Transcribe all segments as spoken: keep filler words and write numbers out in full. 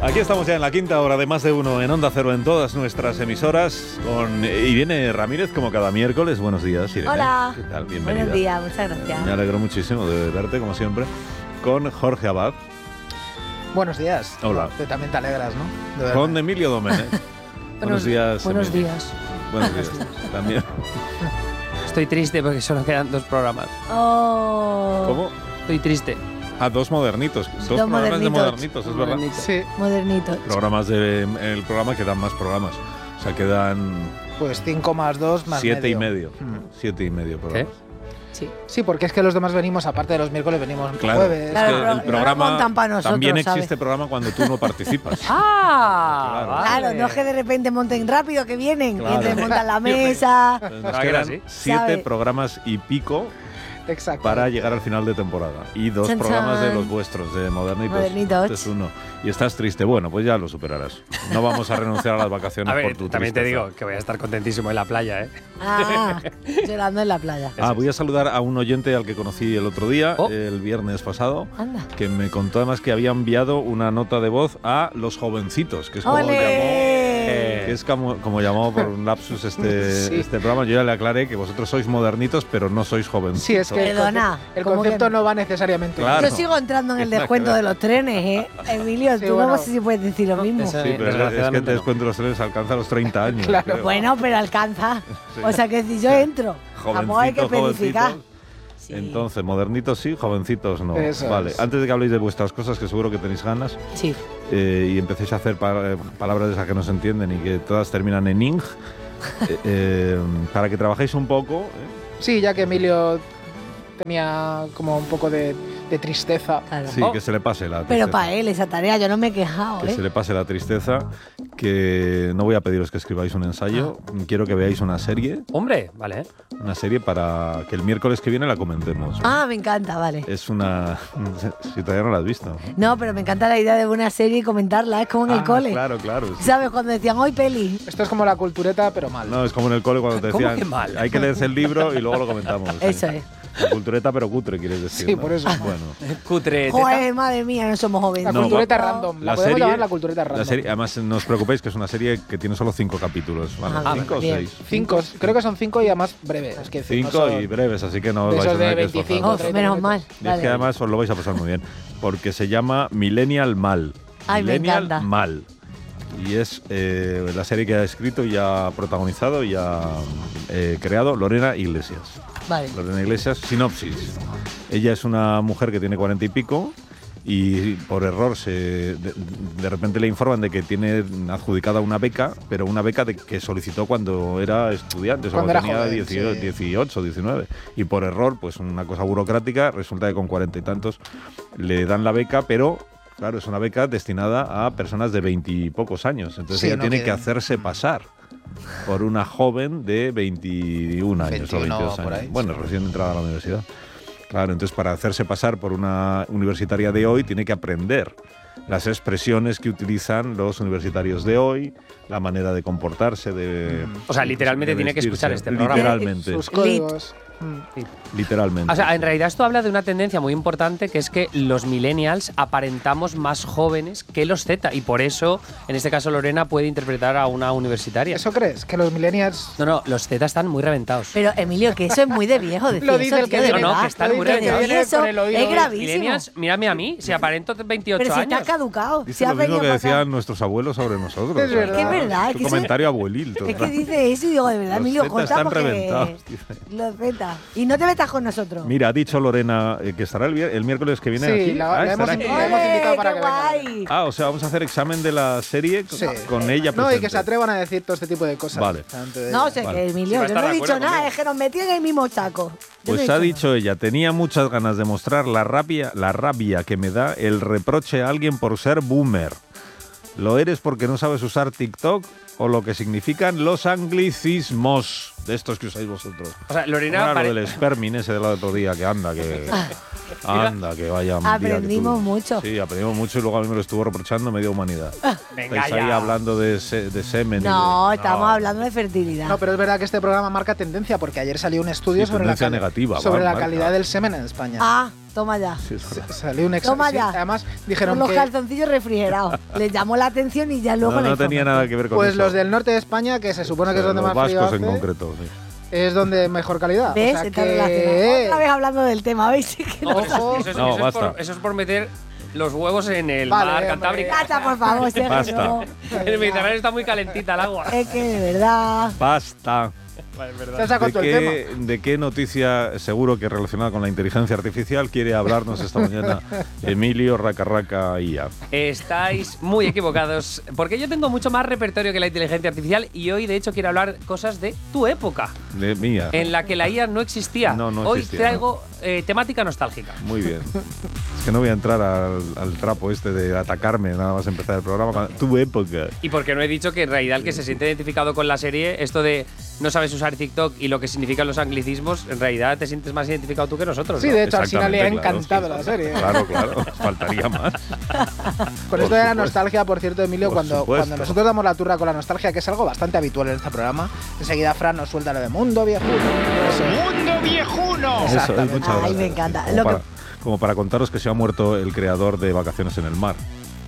Aquí estamos ya en la quinta hora de Más de Uno en Onda Cero en todas nuestras emisoras. Con Irene Ramírez, como cada miércoles. Buenos días, Irene. Hola. ¿Qué tal? Bienvenida. Buenos días, muchas gracias. Me alegro muchísimo de verte, como siempre. Con Jorge Abad. Buenos días. Hola. Tú también te alegras, ¿no? De Con Emilio Domenech. Buenos días, Buenos Emilio. días. Buenos días. También. Estoy triste porque solo quedan dos programas. Oh. ¿Cómo? Estoy triste. Ah, dos modernitos. Dos, Dos programas modernitos. de modernitos, es verdad. Modernito. Sí, Modernitos. Programas de el programa quedan más programas. O sea, quedan pues cinco más dos más siete medio. y medio. Mm. Siete y medio programas. Sí. Sí, porque es que los demás venimos, aparte de los miércoles, venimos Claro, jueves. es Claro, que pero el no programa lo montan pa' nosotros, también ¿sabes? existe programa cuando tú no participas. ¡Ah! Claro. vale. Claro, no es que de repente monten rápido, que vienen. Claro. Y entonces montan la mesa. Entonces, nos Ah, que era quedan así. siete ¿Sabe? programas y pico Exacto. para llegar al final de temporada. Y dos Chan, programas de chan. los vuestros, de Modernitos. Modernitos. Este es uno. Y estás triste. Bueno, pues ya lo superarás. No vamos a renunciar a las vacaciones A por ver, tu también te tristeza. digo que voy a estar contentísimo en la playa, ¿eh? Ah, llorando en la playa. Ah, voy a saludar a un oyente al que conocí el otro día, Oh. el viernes pasado, Anda. que me contó además que había enviado una nota de voz a Los Jovencitos, que es como llamó, ¡Ole! que es como, como llamó por un lapsus este, Sí. este programa. Yo ya le aclaré que vosotros sois modernitos, pero no sois jovencitos. Sí, es que el Perdona, conce- el ¿cómo concepto que no va necesariamente. Claro. Yo sigo entrando en el descuento de los trenes, ¿eh? Emilio, Sí, tú bueno. no sé si puedes decir lo mismo. esa- Sí, pero es- es que Desgraciadamente te no. descuento los trenes alcanza los treinta años. Claro. creo. Bueno, pero alcanza. O sea que si yo entro, vamos, hay que Jovencitos, especificar. jovencitos. Sí. Entonces, modernitos sí, jovencitos no. Eso vale, es. antes de que habléis de vuestras cosas, que seguro que tenéis ganas, Sí. eh, y empecéis a hacer pa- eh, palabras de esas que no se entienden y que todas terminan en ing, eh, eh, para que trabajéis un poco. ¿eh? Sí, ya que Emilio tenía como un poco de, de tristeza. Claro. Sí, Oh. que se le pase la Pero tristeza. para él esa tarea, yo no me he quejado, Que se ¿eh? le pase la tristeza, que no voy a pediros que escribáis un ensayo, quiero que veáis una serie, Hombre, vale, ¿eh? una serie para que el miércoles que viene la comentemos. Ah, me encanta, vale. Es una... si todavía no la has visto. No, pero me encanta la idea de una serie y comentarla, es como en el Ah, cole. Claro, claro. sí. ¿Sabes? Cuando decían hoy peli. Esto es como la cultureta, pero mal. No, es como en el cole cuando te ¿Cómo decían que mal? hay que leerse el libro y luego lo comentamos. Eso es. La cultureta pero cutre, quieres decir. Sí, ¿no? por eso. Bueno, Cutre. Joder, madre mía, no somos jóvenes. La No, cultureta va- random. La, la podemos serie- llamar la cultureta random. la serie, además no os preocupéis que es una serie que tiene solo cinco capítulos. ¿Vale? Ah, ¿Cinco o bien. seis? Cinco, creo que son cinco y además breves. Es que Cinco son- y breves, así que no os de vais a esos de tener que veinticinco, esforzar. Uf, treinta menos minutos. mal. Y es Vale. que además os lo vais a pasar muy bien, porque se llama Millennial Mal. Ay, me Millennial encanta. Mal. Y es eh, la serie que ha escrito y ha protagonizado y ha eh, creado Lorena Iglesias. Vale. Lorena Iglesias, sinopsis. Ella es una mujer que tiene cuarenta y pico y por error se, de, de repente le informan de que tiene adjudicada una beca, pero una beca de, que solicitó cuando era estudiante, o sea, Cuando cuando era tenía joven, dieciocho, sí. dieciocho, diecinueve. Y por error, pues una cosa burocrática, resulta que con cuarenta y tantos le dan la beca, pero claro, es una beca destinada a personas de veintipocos años. Entonces Sí, ella no tiene que- que hacerse pasar por una joven de veintiún años o veintiuno veintidós por años. ahí, bueno, sí. recién entrada a la universidad. Claro, entonces para hacerse pasar por una universitaria de hoy tiene que aprender las expresiones que utilizan los universitarios de hoy, la manera de comportarse, de... O sea, literalmente de tiene que vestirse. escuchar este programa. Literalmente, Sus códigos. Mm. literalmente. O sea, en realidad esto habla de una tendencia muy importante, que es que los millennials aparentamos más jóvenes que los Z, y por eso, en este caso, Lorena puede interpretar a una universitaria. ¿Eso crees? Que los millennials... No, no, los Z están muy reventados. Pero, Emilio, que eso es muy de viejo decir Lo dice eso, el que tío, de viene- no, no, verdad. que están muy Que decir reventados. eso Con el oído, es los gravísimo. Millennials, mírame a mí, si aparento veintiocho Pero si años. estás caducado. Dice Si has lo mismo venido que para decían acá. nuestros abuelos sobre nosotros. Es o sea, verdad. Es que es verdad, es tu que eso- comentario abuelil. Es que total. dice eso y digo, de verdad, Los Emilio, Zetas están contamos que reventados, dice. los Z. Y no te metas con nosotros. Mira, ha dicho Lorena eh, que estará el, vier- el miércoles que viene Sí, aquí. la- Ah, la estará hemos aquí. la hemos invitado para ¡Qué que venga. guay! Ah, o sea, vamos a hacer examen de la serie con, Sí. con ella No, y presente. que se atrevan a decir todo este tipo de cosas. Vale. delante de No, ella. sé Vale. que Emilio, Sí, va a yo no estar he de dicho acuerdo nada, conmigo. es que nos metí en el mismo saco. Yo no Pues he ha nada. dicho ella, tenía muchas ganas de mostrar la rabia, la rabia que me da el reproche a alguien por ser boomer. ¿Lo eres porque no sabes usar TikTok o lo que significan los anglicismos de estos que usáis vosotros? O sea, Lorena Ahora pare- lo del spermin ese del otro día, que anda, que... Anda, que vaya un día que Aprendimos tuve. mucho. Sí, aprendimos mucho y luego a mí me lo estuvo reprochando media humanidad. Venga Estáis ahí ya. hablando de, se- de semen. y de- No, estamos hablando de fertilidad. No, pero es verdad que este programa marca tendencia porque ayer salió un estudio Sí, sobre la, tendencia cali- negativa, sobre va, la marca. calidad del semen en España. Ah, toma ya. Sí, es verdad. Salió un ex. Toma sí, ya. además dijeron Con los que calzoncillos refrigerados. Les llamó la atención y ya luego No, la no tenía información. nada que ver con pues eso. los del norte de España, que se supone que es donde los más frío vascos hace, en concreto, sí. es donde mejor calidad. ¿Ves? O sea Está que... relacionado. Otra vez hablando del tema, ¿veis? Que No, no- pero eso, eso es- No, eso es basta. por, eso es por meter los huevos en el Vale, mar hombre. Cantábrico. Cata, por favor, Sergio. Basta. El Mediterráneo está muy calentita el agua. Es que de verdad. Basta. Vale, es Se verdad. sacó ¿De todo el tema. qué, ¿De qué noticia, seguro que relacionada con la inteligencia artificial, quiere hablarnos esta mañana Emilio Racarraca I A? Estáis muy equivocados, porque yo tengo mucho más repertorio que la inteligencia artificial y hoy, de hecho, quiero hablar cosas de tu época, De mía. en la que la I A no existía. No, no hoy existía, traigo eh, temática nostálgica. Muy bien. Es que no voy a entrar al, al trapo este de atacarme nada más empezar el programa. con Tu época. Y porque no he dicho que en realidad el que se siente identificado con la serie, esto de no sabes usar TikTok y lo que significan los anglicismos, en realidad te sientes más identificado tú que nosotros. Sí, ¿no? de hecho, al final le ha Exactamente, encantado claro, la serie. Claro, claro. Faltaría más. Con Por esto de la supuesto. nostalgia, por cierto, Emilio, Por cuando, supuesto. cuando nosotros damos la turra con la nostalgia, que es algo bastante habitual en este programa, enseguida Fran nos suelta lo de mundo viejuno. ¡Mundo viejuno! Eso, eh, muchas Ay, gracias. me encanta. Como Lo para, que- como para contaros que se ha muerto el creador de Vacaciones en el Mar.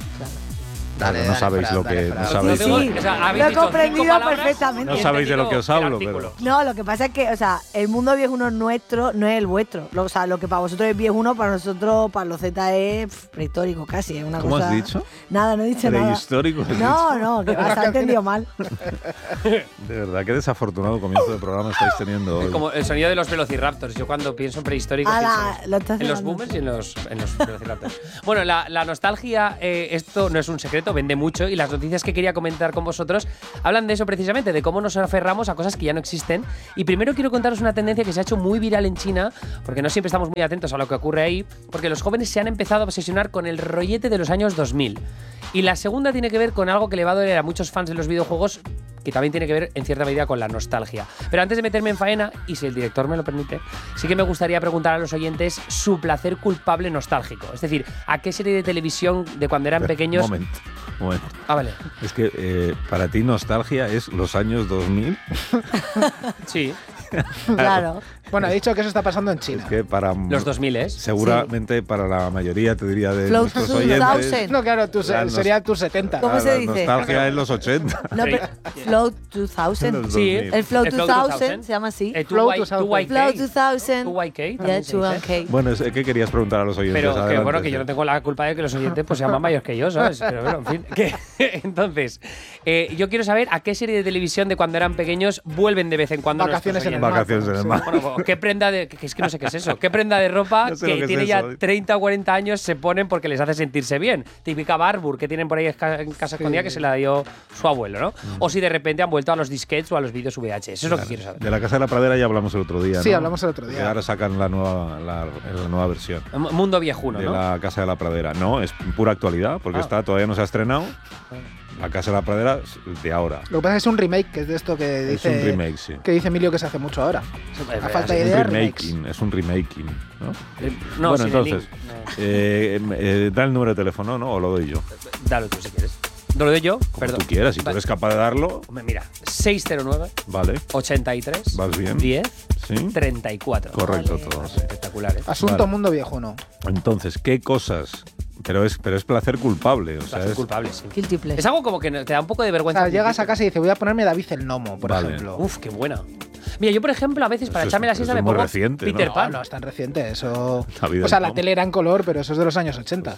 Dale, no dale, sabéis Fran, lo que. dale, No Fran. sabéis, Sí, o sea, habéis lo he dicho cinco comprendido palabras perfectamente. No y he sabéis de lo que os entendido el hablo, artículo. No, lo que pasa es que, o sea, el mundo viejuno nuestro no es el vuestro. Lo- O sea, lo que para vosotros es viejuno, para nosotros, para los Z es pf, prehistórico casi. Es una ¿Cómo cosa... has dicho? Nada, no he dicho nada. Prehistórico. has No, no, que vas, has entendido mal. dicho. De verdad, qué desafortunado comienzo de programa estáis teniendo hoy. Como el sonido de los velociraptors. Yo cuando pienso en prehistórico Ala, pienso lo estás en los hablando. boomers y en los, en los velociraptors. Bueno, la, la nostalgia, eh, esto no es un secreto, vende mucho y las noticias que quería comentar con vosotros hablan de eso precisamente, de cómo nos aferramos a cosas que ya no existen. Y primero quiero contaros una tendencia que se ha hecho muy viral en China, porque no siempre estamos muy atentos a lo que ocurre ahí, porque los jóvenes se han empezado a obsesionar con el rollete de los años dos mil. Y la segunda tiene que ver con algo que le va a doler a muchos fans de los videojuegos, que también tiene que ver en cierta medida con la nostalgia. Pero antes de meterme en faena, y si el director me lo permite, sí que me gustaría preguntar a los oyentes su placer culpable nostálgico. Es decir, ¿a qué serie de televisión de cuando eran pequeños? Momento, momento. Ah, vale. Es que eh, para ti nostalgia es los años dos mil. Sí. Claro. Bueno, he dicho que eso está pasando en China. Es que para Los dos mil, ¿eh? seguramente para la mayoría, te diría, de Flow nuestros two oyentes. thousand. No, claro, tú, La nos- sería tus setenta. ¿Cómo la- se la dice? nostalgia es los ochenta. No, pero Flow dos mil. Los Sí. dos mil. El Flow El Flow dos dos mil mil. se llama así. Eh, Flow two Y- two thousand. two Y K. Flow dos mil. two Y K Yeah, también se two dice. Y K. Bueno, es- ¿qué querías preguntar a los oyentes? Pero que Adelante, bueno, que yo sí. no tengo la culpa de que los oyentes pues sean más mayores que yo, ¿sabes? Pero bueno, en fin. Que, entonces, eh, yo quiero saber a qué serie de televisión de cuando eran pequeños vuelven de vez en cuando Vacaciones nuestros en el oyentes. mar. Vacaciones en el Sí. mar. Bueno, pues, ¿qué prenda de.? Que es que no sé qué es eso. ¿Qué prenda de ropa No sé lo que que es tiene eso. ya treinta o cuarenta años se ponen porque les hace sentirse bien? Típica Barbour que tienen por ahí esca- en casa escondida que se la dio su abuelo, ¿no? O si de repente han vuelto a los disquetes o a los vídeos V H S. Eso es lo que quiero saber. De la Casa de la Pradera ya hablamos el otro día, Sí, ¿no? hablamos el otro día. Que ahora sacan la nueva, la, la nueva versión M- Mundo viejuno, de ¿no? la Casa de la Pradera. No, es pura actualidad, porque Ah. está todavía no se ha estrenado. La Casa de la Pradera es de ahora. Lo que pasa es que es un remake, que es de esto que Es dice, un remake, sí. que dice Emilio que se hace mucho ahora. A verdad, falta de Es un ideas, remakes. remaking, es un remaking, ¿no? Eh, no, bueno, sin el entonces, link. No. eh, eh, da el número de teléfono, ¿no? O lo doy yo. Dalo tú si quieres. ¿Lo doy yo? Como Perdón. tú quieras, si tú Vale. eres capaz de darlo, Hombre, mira, seis cero nueve, vale. ochenta y tres, Vas bien. diez, Sí. treinta y cuatro. Correcto, Vale. todos. Espectacular, ¿eh? Asunto Vale. mundo viejuno. Entonces, ¿qué cosas? Pero es, pero es placer culpable, o sea, Placer es, culpable, sí. Guilty pleasure. Es algo como que te da un poco de O vergüenza. sea, llegas a admitirlo. casa y dices, voy a ponerme David el Gnomo, por Vale. ejemplo. Uf, qué buena. Mira, yo por ejemplo, a veces para Eso es- echarme la eso siesta es me muy pongo reciente, ¿no? Peter No, Pan. no, es tan reciente. Eso. David O sea, el la Gnomo. tele era en color, pero eso es de los años ochenta.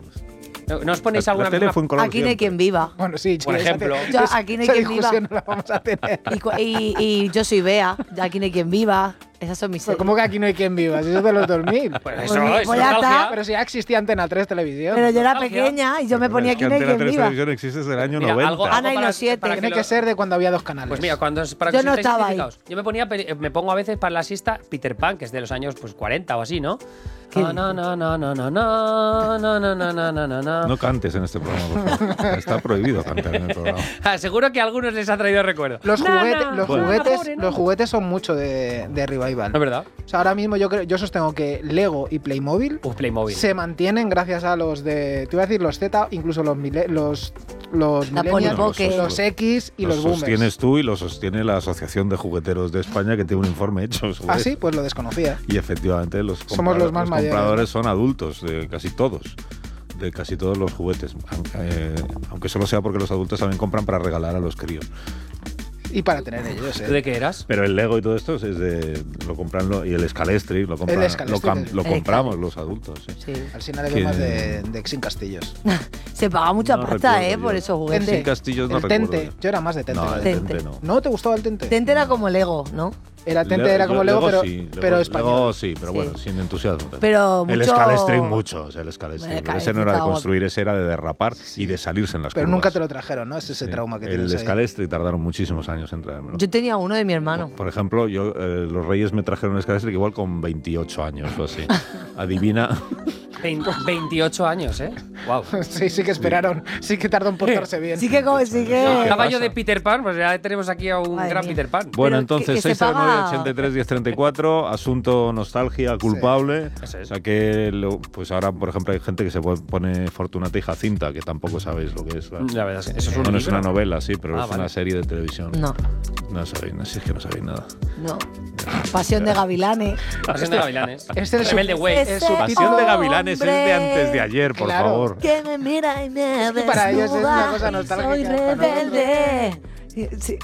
¿No, ¿no os ponéis La, alguna la tele misma- fue en color Aquí no hay siempre. quien viva. Bueno, sí, Por esa ejemplo. te- Yo, esa- aquí no hay esa quien discusión viva. no la vamos a tener. Y, cu- y, y yo soy Bea, de Aquí no hay quien viva. Esas son mis Pero series. ¿cómo que aquí no hay quien viva? Si eso es de los dos mil. Pues Pues eso, mi- es pues ya nostalgia. está. Pero si ya existía Antena tres Televisión. Pero yo era Nostalgia. pequeña y yo me ponía Es Aquí que no hay Antena quien tres viva. Televisión existe desde el año Mira, noventa. algo- Ana algo y para- los siete. para Tiene lo- que ser de cuando había dos canales. Pues mira, cuando para que Yo os no sintáis estaba ahí. identificados. Yo me ponía peli- me pongo a veces para la siesta Peter Pan, que es de los años pues cuarenta o así, ¿no? ¿Qué Ah, na, na, na, na, na, na, na, na, na, na, na, na, na. No cantes en este programa, por favor. Está prohibido cantar en el programa. Ah, seguro que a algunos les ha traído recuerdo. Los, Na, juguete- na, los, na, juguetes, pobre, no. los juguetes son mucho de, de revival. No es verdad. O sea, ahora mismo yo creo, yo sostengo que Lego y Playmobil Uf, Playmobil. se mantienen gracias a los de, te iba a decir los Z, incluso los mile- los los La millennials, Polly Pocket. los X y los, Los boomers. sostienes tú y lo sostiene la Asociación de Jugueteros de España, que tiene un informe hecho sobre Ah, sí, eso. pues lo desconocía. Y efectivamente los compra- Somos los más mayores compradores son adultos, de casi todos. De casi todos los juguetes. Eh, aunque solo sea porque los adultos también compran para regalar a los críos. Y para tener ellos, ¿eh? ¿De qué eras? Pero el Lego y todo esto es de. Lo compran lo, y el Scalestri lo, compran, El Scalestri, lo, cam, lo el compramos los adultos. Sí. Sí. Al final le Que- más de, de Xin Castillos. Se paga mucha No pasta, recuerdo ¿eh? yo. Por esos Sin juguetes. Castillos no el recuerdo. Tente. yo. Yo era más de Tente. No, que el de- Tente. Tente no. ¿No te gustaba el Tente? Tente era como Lego, ¿no? Era Tente, Le- era como Lego, pero, sí, pero Lego- español. Lego sí, pero Sí. bueno, sin entusiasmo. Pero El mucho- Scalestri mucho, el Scalestri. El Pero ese no era de Scalestri construir, ese era de derrapar y de salirse en las Pero curvas. nunca te lo trajeron, ¿no? Es ese Sí. trauma que El tienes ahí. Scalestri tardaron muchísimos años en traérmelo. Yo tenía uno de mi hermano. Por ejemplo, yo eh, los Reyes me trajeron un Scalestri igual con veintiocho años o así. Adivina. Vein- veintiocho años, ¿eh? Wow. Sí, sí que esperaron. Sí que tardó en portarse bien. Sí que, como- sí ¿Qué que... Caballo pasa? de Peter Pan, pues ya tenemos aquí a un Madre gran mía. Peter Pan. Bueno, Pero entonces que- que se seis cero nueve paga- ochenta y tres diez treinta y cuatro, asunto nostalgia culpable. Eso es. O sea que, lo- pues ahora, por ejemplo, hay gente que se pone Fortunata y Jacinta, que tampoco sabéis lo que es. ¿verdad? La verdad es que eso es un No, no es libro. una novela, sí, pero Ah, es vale. una serie de televisión. No, No sabéis, no, si es que no sabéis nada. no. Pasión de Gavilanes. Pasión de Gavilanes. Este es su- Rebelde Way. Ese es su Pasión de Gavilanes es de hombre antes de ayer, por Claro. favor. Que me mira y me Es que para ellos es una desnuda cosa y nostálgica, soy para rebelde. Sí.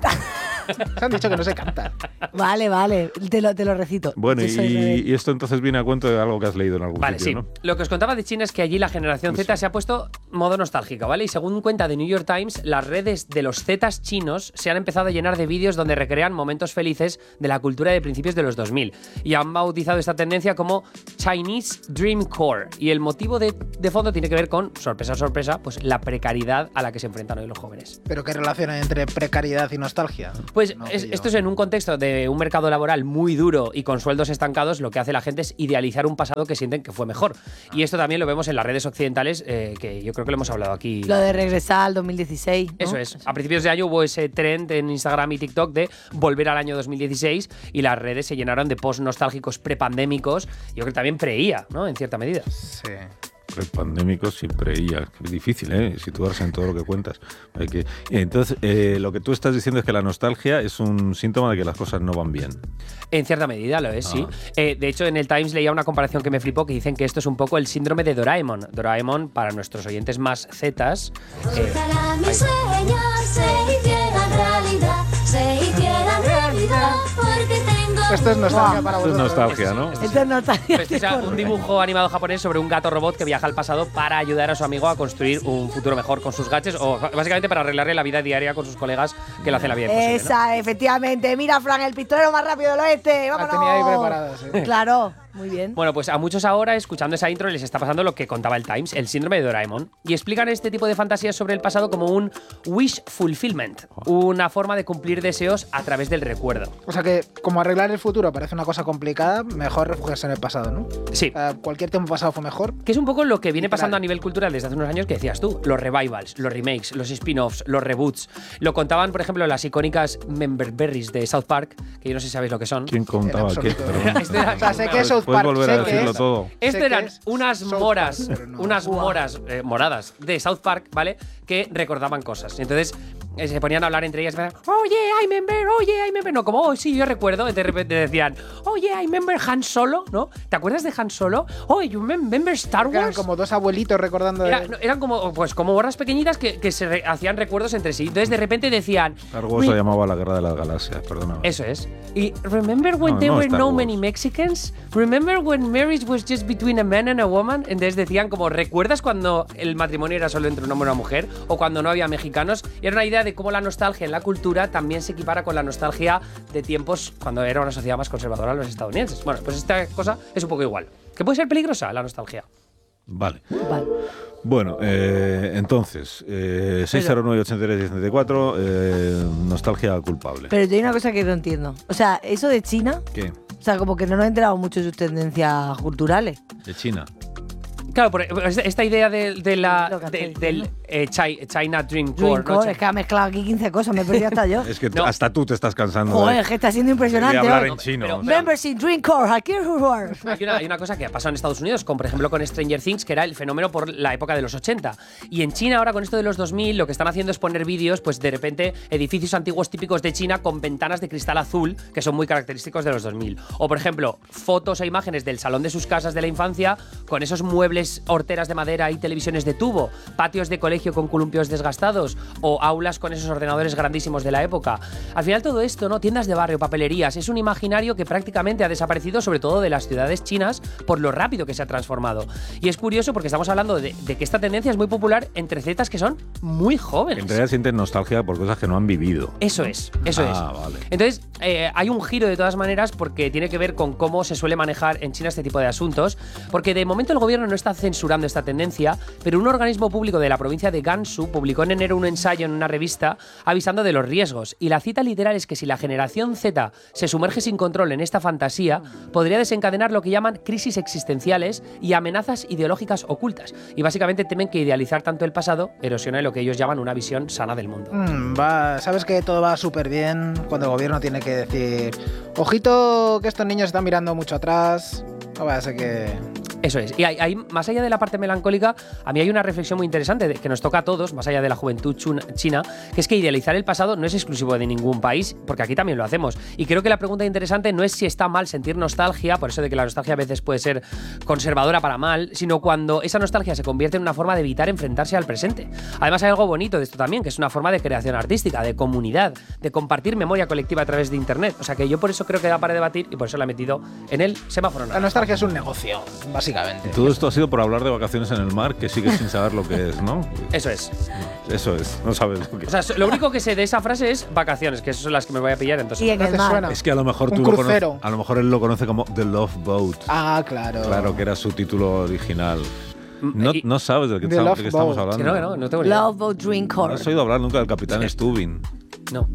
Se han dicho que no se canta. Vale, vale, te lo, te lo recito. Bueno, Yo soy y, rebelde. y esto entonces viene a cuento de algo que has leído en algún Vale, sí. sitio, ¿no? Lo que os contaba de China es que allí la generación Pues Z sí. se ha puesto modo nostálgica, ¿vale? Y según cuenta de New York Times, las redes de los Zetas chinos se han empezado a llenar de vídeos donde recrean momentos felices de la cultura de principios de los dos mil. Y han bautizado esta tendencia como Chinese Dream Core. Y el motivo de, de fondo tiene que ver con, sorpresa, sorpresa, pues la precariedad a la que se enfrentan hoy los jóvenes. ¿Pero qué relación hay entre precariedad y nostalgia? Pues No, es- que yo- esto es en un contexto de un mercado laboral muy duro y con sueldos estancados, lo que hace la gente es idealizar un pasado que sienten que fue mejor. Y esto también lo vemos en las redes occidentales, eh, que yo creo que lo hemos hablado aquí. Lo de regresar al dos mil dieciséis. ¿no? Eso es. A principios de año hubo ese trend en Instagram y TikTok de volver al año dos mil dieciséis y las redes se llenaron de posts nostálgicos prepandémicos. Yo creo que también pre-I A, ¿no? En cierta medida. Sí. Pandémicos siempre y es difícil, ¿eh? Situarse en todo lo que cuentas. Hay que, entonces, eh, lo que tú estás diciendo es que la nostalgia es un síntoma de que las cosas no van bien. En cierta medida lo es, sí. Ah. Eh, de hecho, en el Times leía una comparación que me flipó que dicen que esto es un poco el síndrome de Doraemon. Doraemon, para nuestros oyentes más zetas, eh, Ojalá mis sueños se hicieran realidad, se hicieran realidad, porque tengo Esto es nostalgia Buah. para Esto es vosotros. nostalgia, ¿no? Esto es nostalgia. Pues, o sea, un dibujo animado japonés sobre un gato robot que viaja al pasado para ayudar a su amigo a construir un futuro mejor con sus gadgets o básicamente para arreglarle la vida diaria con sus colegas que le hacen la vida imposible, ¿no? Esa, efectivamente. Mira, Fran, el pistolero más rápido del oeste. La ¡Vámonos! tenía ahí preparada, sí. Claro, muy bien. Bueno, pues a muchos ahora, escuchando esa intro, les está pasando lo que contaba el Times, el síndrome de Doraemon. Y explican este tipo de fantasías sobre el pasado como un wish fulfillment, una forma de cumplir deseos a través del recuerdo. O sea que, como arreglar el futuro parece una cosa complicada, mejor refugiarse en el pasado, ¿no? Sí. Eh, cualquier tiempo pasado fue mejor. Que es un poco lo que viene Literal. pasando a nivel cultural desde hace unos años que decías tú, los revivals, los remakes, los spin-offs, los reboots. Lo contaban, por ejemplo, las icónicas Member Berries de South Park, que yo no sé si sabéis lo que son. ¿Quién contaba En qué? absoluto. Perdón. Este era- O sea, sé que es South Puedes Park, volver a sé que decirlo es- todo. Esto sé que eran es unas South moras, Park, pero no. unas Buah. moras eh, moradas de South Park, ¿vale? Que recordaban cosas. Y entonces eh, se ponían a hablar entre ellas, oye, I remember, oye, I remember. No, como, oh, sí, yo recuerdo. Y de repente decían, oye, I remember Han Solo, ¿no? ¿Te acuerdas de Han Solo? Oh, you remember Star Que eran Wars? como dos abuelitos recordando de... Era- no, eran como, pues, como borras pequeñitas que, que se re- hacían recuerdos entre sí. Entonces de repente decían, Star Wars se llamaba la Guerra de las Galaxias, perdona. eso es. Y remember when No, there no were Star no Wars. many Mexicans? Remember when marriage was just between a man and a woman? Entonces decían como, ¿recuerdas cuando el matrimonio era solo entre un hombre y una mujer? O cuando no había mexicanos. Y era una idea de cómo la nostalgia en la cultura también se equipara con la nostalgia de tiempos cuando era una sociedad más conservadora los estadounidenses. Bueno, pues esta cosa es un poco igual. Que puede ser peligrosa la nostalgia. Vale. Vale. Bueno, eh, entonces, eh, seis cero nueve ochenta y tres diez treinta y cuatro, eh, nostalgia culpable. Pero yo hay una cosa que no entiendo. O sea, eso de China, ¿Qué? o sea, como que no nos he enterado mucho de sus tendencias culturales. De China. Claro, por esta idea de, de la, Lo que de- estoy del eh, Chi- China Dream Core. Dream ¿no? Core, es que ha mezclado aquí quince cosas, me he perdido hasta yo. Es que No. hasta tú te estás cansando. Joder, de, es que está siendo de impresionante hablar hoy. en chino. Pero- o sea. Members in Dream Core, aquí es jugar. Hay una, hay una cosa que ha pasado en Estados Unidos, con, por ejemplo con Stranger Things, que era el fenómeno por la época de los ochenta. Y en China ahora con esto de los dos mil lo que están haciendo es poner vídeos, pues de repente edificios antiguos típicos de China con ventanas de cristal azul, que son muy característicos de los dos mil. O por ejemplo, fotos e imágenes del salón de sus casas de la infancia con esos muebles, horteras de madera y televisiones de tubo, patios de colegio con columpios desgastados o aulas con esos ordenadores grandísimos de la época. Al final todo esto, ¿no? Tiendas de barrio, papelerías, es un imaginario que prácticamente ha desaparecido, sobre todo de las ciudades chinas, por lo rápido que se ha transformado. Y es curioso porque estamos hablando de, de que esta tendencia es muy popular entre zetas que son muy jóvenes. En realidad sienten nostalgia por cosas que no han vivido. Eso es, eso Ah, es. vale. Entonces, eh, hay un giro de todas maneras porque tiene que ver con cómo se suele manejar en China este tipo de asuntos, porque de momento el gobierno no está censurando esta tendencia, pero un organismo público de la provincia de Gansu publicó en enero un ensayo en una revista avisando de los riesgos, y la cita literal es que si la generación Z se sumerge sin control en esta fantasía, podría desencadenar lo que llaman crisis existenciales y amenazas ideológicas ocultas, y básicamente temen que idealizar tanto el pasado erosione lo que ellos llaman una visión sana del mundo. Mm, va, sabes que todo va súper bien cuando el gobierno tiene que decir, ojito que estos niños están mirando mucho atrás, no vaya a ser que... Eso es. Y hay, hay- más allá de la parte melancólica, a mí hay una reflexión muy interesante de- que nos toca a todos, más allá de la juventud chun- china, que es que idealizar el pasado no es exclusivo de ningún país, porque aquí también lo hacemos. Y creo que la pregunta interesante no es si está mal sentir nostalgia, por eso de que la nostalgia a veces puede ser conservadora para mal, sino cuando esa nostalgia se convierte en una forma de evitar enfrentarse al presente. Además hay algo bonito de esto también, que es una forma de creación artística, de comunidad, de compartir memoria colectiva a través de Internet. O sea que yo por eso creo que da para debatir y por eso la he metido en el semáforo La naranja. nostalgia es un negocio, básicamente. Y todo esto ha sido por hablar de vacaciones en el mar, que sigues sin saber lo que es, ¿no? Eso es. Eso es, no sabes lo que O sea, lo único que sé de esa frase es vacaciones, que esas son las que me voy a pillar entonces. Y en ¿No el te mar. suena? es que a lo mejor Un tú lo crucero. conoces, a lo mejor él lo conoce como The Love Boat. Ah, claro. Claro, que era su título original. Mm, No, y- no sabes de qué, The estamos, Love de qué estamos Boat. hablando. Que no, que no, no tengo ni idea. Love Boat Dream ¿No Core. has oído hablar nunca del Capitán Stubing No.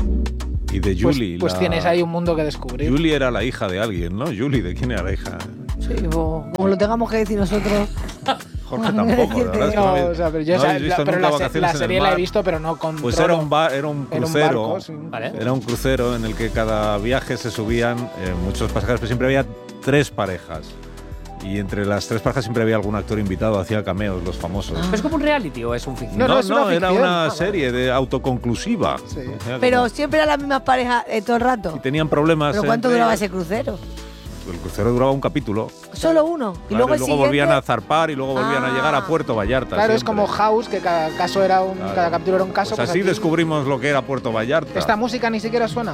y de Pues, Julie? pues la- tienes ahí un mundo que descubrir. Julie era la hija de alguien, ¿no? Julie, ¿de quién era la hija? Sí, pues, como lo tengamos que decir nosotros. Jorge tampoco, la verdad es que No, no, habéis- o sea, pero yo no esa- habéis visto la, pero nunca la, se- Vacaciones la en el serie la he mar. visto, pero no con Pues era un, ba- era un Era un crucero. barco, sí. Vale. Era un crucero en el que cada viaje se subían eh, muchos pasajeros, pero siempre había tres parejas. Y entre las tres parejas siempre había algún actor invitado, hacía cameos, los famosos. ¿Pero es como un reality o es un ficción? No, No, no, es una era ficción. una Ah, serie de autoconclusiva. Sí. O sea, Pero como- siempre eran las mismas parejas eh, todo el y rato. tenían problemas. ¿Pero cuánto entre duraba ellos. ese crucero? El crucero duraba un capítulo. Solo uno. Y Claro, luego el siguiente. volvían a zarpar y luego volvían a llegar a Ah. Puerto Vallarta. Claro, es siempre. como House, que cada caso era un, Claro. cada capítulo era un caso. Pues pues así aquí- descubrimos lo que era Puerto Vallarta. Esta música ni siquiera suena.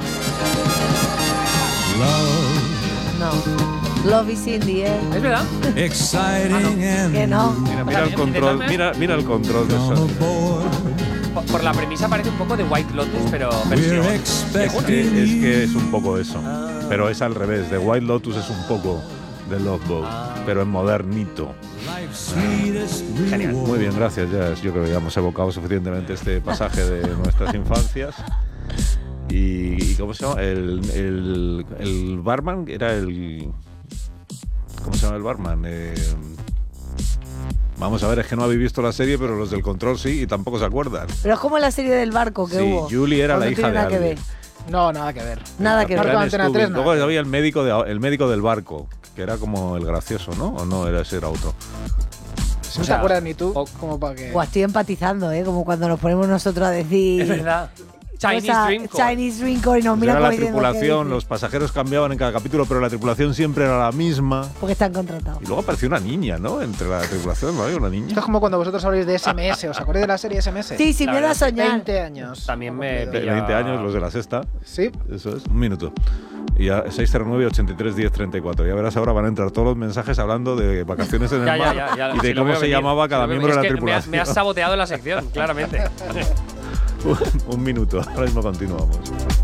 No. Love is in the air. ¿Es verdad? Exciting and Que no. Mira, mira el De control, todas maneras- mira, mira el control de eso. Por, por la premisa parece un poco de White Lotus, pero versión. we're Es expecting que, es you. que es un poco eso. Pero es al revés. The White Lotus es un poco de Love Boat, pero en modernito. Life's sweetest Genial. reward. Muy bien, gracias. Ya, yo creo que ya hemos evocado suficientemente este pasaje de nuestras infancias. Y, y ¿cómo se llama? El, el, el barman era el... ¿Cómo se llama el barman? Eh, vamos a ver, es que no habéis visto la serie, pero los del control sí y tampoco se acuerdan. Pero es como la serie del barco que Sí, hubo. Julie era ¿O la no hija tiene de nada que alguien. ver? No, nada que ver. Nada que ver. Capitán Capitán Antena Stubing. tres, nada. Luego había el médico, de, el médico del barco, que era como el gracioso, ¿no? ¿O no? Era, ese era otro. Si no O sea, te acuerdas ni tú, o- como para que... Buah, estoy empatizando, ¿eh? Como cuando nos ponemos nosotros a decir. Es verdad. Chinese cosa- Dream Core. Chinese Dream Core y nos Pues mira era como la diciendo, ¿qué tripulación, dice? los pasajeros cambiaban en cada capítulo, pero la tripulación siempre era la misma. Porque están contratados. Y luego apareció una niña, ¿no? Entre la tripulación, ¿no? Había una niña. Esto es como cuando vosotros habláis de S M S. ¿Os acordáis de la serie S M S? Sí, sin La miedo a verdad, soñar. veinte años. También me Ha cumplido. pilla- veinte años, los de la sexta. Sí. Eso es, un minuto. Y a seis cero nueve, ochenta y tres, diez, treinta y cuatro. Ya verás, ahora van a entrar todos los mensajes hablando de vacaciones en el Ya, ya, mar ya, ya, y de sí, lo cómo veo se venir, llamaba sí, cada lo veo miembro de la venir. Es que me has- tripulación. Me has saboteado la sección, claramente. un, un minuto, ahora mismo continuamos.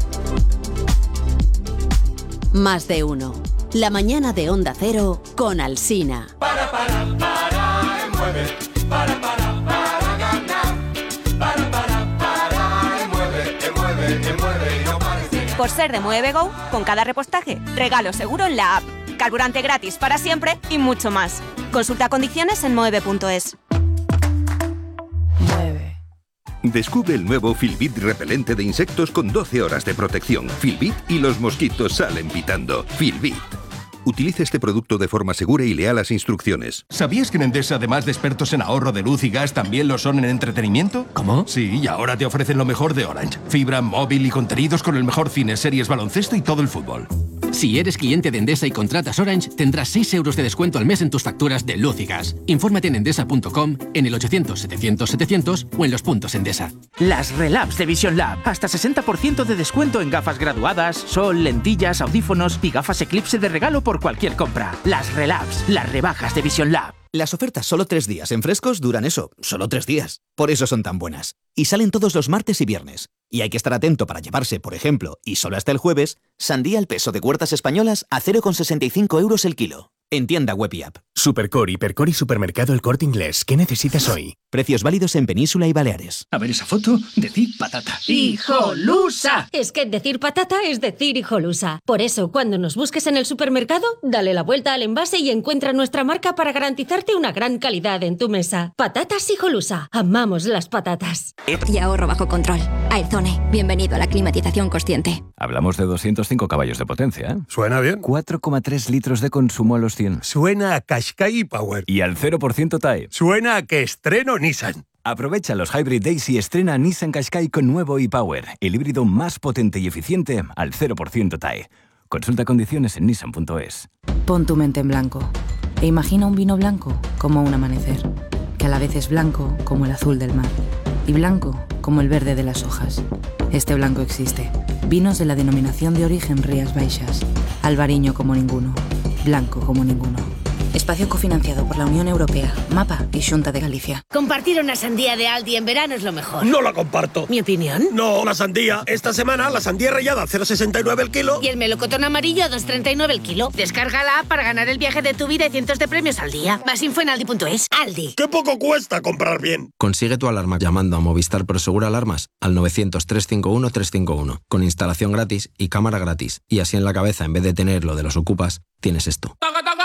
Más de uno. La mañana de Onda Cero con Alsina. Por ser de Mueve Go, con cada repostaje, regalo seguro en la app. carburante gratis para siempre y mucho más. Consulta condiciones en moeve punto es. Descubre el nuevo Filbit repelente de insectos con doce horas de protección. Filbit y los mosquitos salen pitando. Filbit. Utilice este producto de forma segura y lea las instrucciones. ¿Sabías que en Endesa, además de expertos en ahorro de luz y gas, también lo son en entretenimiento? ¿Cómo? Sí, y ahora te ofrecen lo mejor de Orange. Fibra, móvil y contenidos con el mejor cine, series, baloncesto y todo el fútbol. Si eres cliente de Endesa y contratas Orange, tendrás seis euros de descuento al mes en tus facturas de luz y gas. Infórmate en endesa punto com, en el ochocientos setecientos setecientos o en los puntos Endesa. Las Relabs de Vision Lab. Hasta sesenta por ciento de descuento en gafas graduadas, sol, lentillas, audífonos y gafas Eclipse de regalo por cualquier compra. Las Relabs, las rebajas de Vision Lab. Las ofertas solo tres días en Frescos duran eso, solo tres días. Por eso son tan buenas. Y salen todos los martes y viernes. Y hay que estar atento para llevarse, por ejemplo, y solo hasta el jueves, sandía al peso de Huertas Españolas a cero coma sesenta y cinco euros el kilo. En tienda web y app. Supercore, Hipercor y Supermercado El Corte Inglés. ¿Qué necesitas hoy? Precios válidos en Península y Baleares. A ver esa foto, decir patata. ¡Hijolusa! Es que decir patata es decir hijolusa. Por eso, cuando nos busques en el supermercado, dale la vuelta al envase y encuentra nuestra marca para garantizarte una gran calidad en tu mesa. Patatas Hijolusa. Amamos las patatas. Y ahorro bajo control. Airzone, bienvenido a la climatización consciente. Hablamos de doscientos cinco caballos de potencia, ¿eh? Suena bien. cuatro coma tres litros de consumo a los cien. Suena a Qashqai Power. Y al cero por ciento T A E. Suena a que estreno Nissan. Aprovecha los Hybrid Days y estrena Nissan Qashqai con nuevo e-Power, el híbrido más potente y eficiente al cero por ciento T A E. Consulta condiciones en nissan punto es. Pon tu mente en blanco e imagina un vino blanco como un amanecer, que a la vez es blanco como el azul del mar y blanco como el verde de las hojas. Este blanco existe. Vinos de la denominación de origen Rías Baixas. Albariño como ninguno. Blanco como ninguno. Espacio cofinanciado por la Unión Europea, MAPA y Xunta de Galicia. Compartir una sandía de Aldi en verano es lo mejor. No la comparto. ¿Mi opinión? No, la sandía. Esta semana la sandía rallada a cero coma sesenta y nueve el kilo. Y el melocotón amarillo a dos coma treinta y nueve el kilo. Descarga la app para ganar el viaje de tu vida y cientos de premios al día. Más info en aldi punto es. Aldi. ¡Qué poco cuesta comprar bien! Consigue tu alarma llamando a Movistar Prosegura Alarmas al novecientos, trescientos cincuenta y uno, trescientos cincuenta y uno. Con instalación gratis y cámara gratis. Y así en la cabeza, en vez de tener lo de los ocupas, tienes esto. ¡Taca, taca!